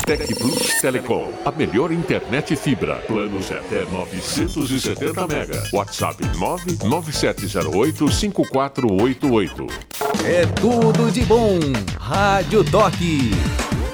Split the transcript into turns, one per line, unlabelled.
Tec Plus Telecom, a melhor internet fibra. Planos até 970 mega. WhatsApp 997085488.
É tudo de bom. Rádio Toque.